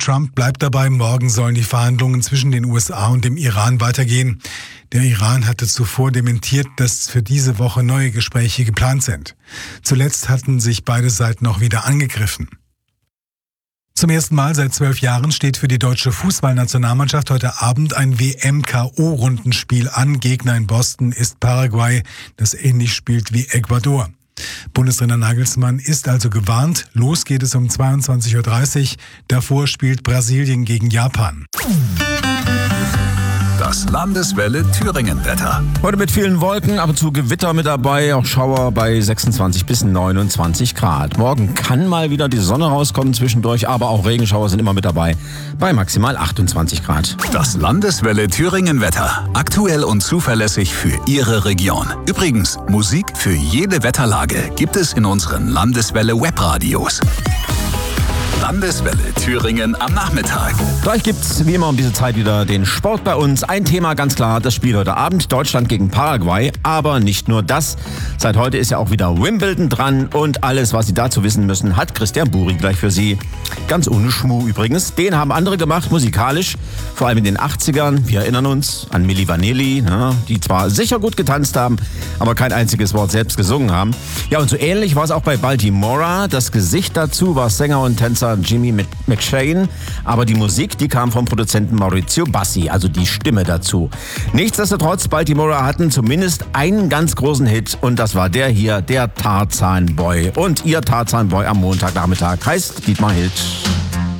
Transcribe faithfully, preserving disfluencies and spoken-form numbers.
Trump bleibt dabei, morgen sollen die Verhandlungen zwischen den U S A und dem Iran weitergehen. Der Iran hatte zuvor dementiert, dass für diese Woche neue Gespräche geplant sind. Zuletzt hatten sich beide Seiten auch wieder angegriffen. Zum ersten Mal seit zwölf Jahren steht für die deutsche Fußballnationalmannschaft heute Abend ein W M-K O-Rundenspiel an. Gegner in Boston ist Paraguay, das ähnlich spielt wie Ecuador. Bundestrainer Nagelsmann ist also gewarnt. Los geht es um zweiundzwanzig Uhr dreißig. Davor spielt Brasilien gegen Japan. Das Landeswelle Thüringen-Wetter. Heute mit vielen Wolken, ab und zu Gewitter mit dabei, auch Schauer bei sechsundzwanzig bis neunundzwanzig Grad. Morgen kann mal wieder die Sonne rauskommen zwischendurch, aber auch Regenschauer sind immer mit dabei, bei maximal achtundzwanzig Grad. Das Landeswelle Thüringen-Wetter. Aktuell und zuverlässig für Ihre Region. Übrigens, Musik für jede Wetterlage gibt es in unseren Landeswelle Webradios. Landeswelle Thüringen am Nachmittag. Gleich gibt's wie immer um diese Zeit wieder den Sport bei uns. Ein Thema ganz klar, das Spiel heute Abend, Deutschland gegen Paraguay. Aber nicht nur das. Seit heute ist ja auch wieder Wimbledon dran und alles, was Sie dazu wissen müssen, hat Christian Buri gleich für Sie. Ganz ohne Schmuh übrigens. Den haben andere gemacht, musikalisch, vor allem in den achtzigern. Wir erinnern uns an Milli Vanilli, ne, die zwar sicher gut getanzt haben, aber kein einziges Wort selbst gesungen haben. Ja, und so ähnlich war es auch bei Baltimora. Das Gesicht dazu war Sänger und Tänzer Jimmy McShane, aber die Musik, die kam vom Produzenten Maurizio Bassi, also die Stimme dazu. Nichtsdestotrotz, Baltimora hatten zumindest einen ganz großen Hit und das war der hier, der Tarzan Boy. Und ihr Tarzan Boy am Montagnachmittag heißt Dietmar Hild.